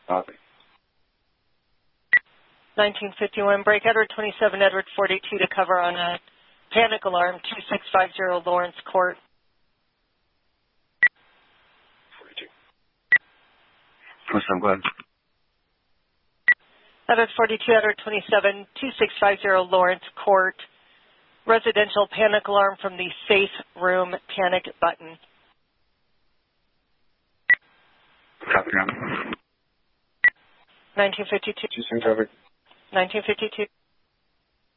Copy. 1951, break Edward 27, Edward 42 to cover on a panic alarm, 2650 Lawrence Court. 42. 27, go ahead. Edward 42, Edward 27, 2650 Lawrence Court. Residential panic alarm from the safe room panic button. Copy, 1952. 26 over. 1952.